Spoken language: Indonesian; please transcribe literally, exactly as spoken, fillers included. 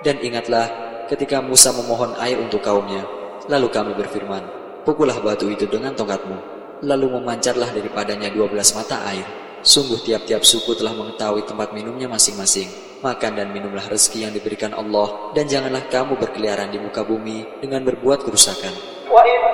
Dan ingatlah ketika Musa memohon air untuk kaumnya, lalu kami berfirman, pukullah batu itu dengan tongkatmu, lalu memancarlah daripadanya dua belas mata air. Sungguh tiap-tiap suku telah mengetahui tempat minumnya masing-masing. Makan dan minumlah rezeki yang diberikan Allah, dan janganlah kamu berkeliaran di muka bumi dengan berbuat kerusakan.